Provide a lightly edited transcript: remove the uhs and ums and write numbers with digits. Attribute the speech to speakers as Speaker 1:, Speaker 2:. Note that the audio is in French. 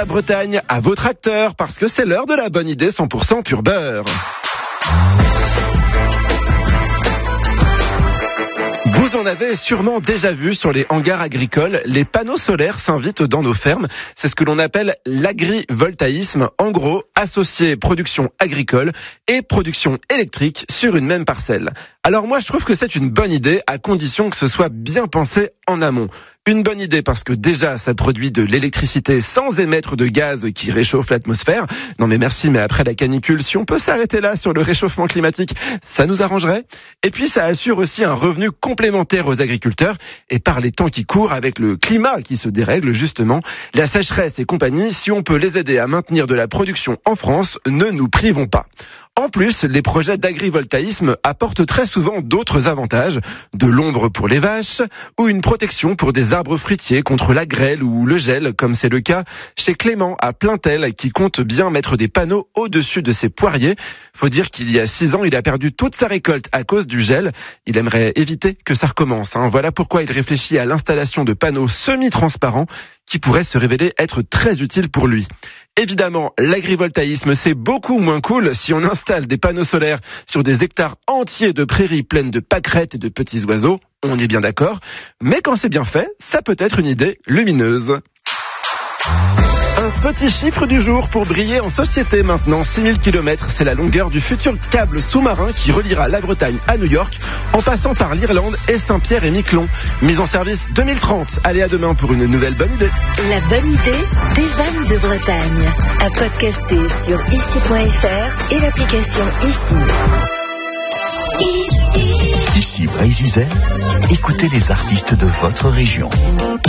Speaker 1: la Bretagne à vos tracteurs parce que c'est l'heure de la bonne idée 100% pur beurre. Vous en avez sûrement déjà vu sur les hangars agricoles, les panneaux solaires s'invitent dans nos fermes. C'est ce que l'on appelle l'agrivoltaïsme. En gros, associer production agricole et production électrique sur une même parcelle. Alors moi, je trouve que c'est une bonne idée à condition que ce soit bien pensé en amont. Une bonne idée parce que déjà, ça produit de l'électricité sans émettre de gaz qui réchauffe l'atmosphère. Non mais merci, mais après la canicule, si on peut s'arrêter là sur le réchauffement climatique, ça nous arrangerait. Et puis ça assure aussi un revenu complémentaire aux agriculteurs. Et par les temps qui courent, avec le climat qui se dérègle justement, la sécheresse et compagnie, si on peut les aider à maintenir de la production en France, ne nous privons pas. En plus, les projets d'agrivoltaïsme apportent très souvent d'autres avantages, de l'ombre pour les vaches ou une protection pour des arbres fruitiers contre la grêle ou le gel, comme c'est le cas chez Clément à Plaintel, qui compte bien mettre des panneaux au-dessus de ses poiriers. Faut dire qu'il y a 6 ans, il a perdu toute sa récolte à cause du gel. Il aimerait éviter que ça recommence. Voilà pourquoi il réfléchit à l'installation de panneaux semi-transparents qui pourraient se révéler être très utiles pour lui. Évidemment, l'agrivoltaïsme, c'est beaucoup moins cool si on installe des panneaux solaires sur des hectares entiers de prairies pleines de pâquerettes et de petits oiseaux. On est bien d'accord. Mais quand c'est bien fait, ça peut être une idée lumineuse. Un petit chiffre du jour pour briller en société maintenant. 6000 km, c'est la longueur du futur câble sous-marin qui reliera la Bretagne à New York en passant par l'Irlande et Saint-Pierre-et-Miquelon. Mise en service 2030. Allez, à demain pour une nouvelle bonne idée.
Speaker 2: La bonne idée des âmes de Bretagne. À podcaster sur ici.fr et l'application Ici.
Speaker 3: Ici Brésil, écoutez les artistes de votre région.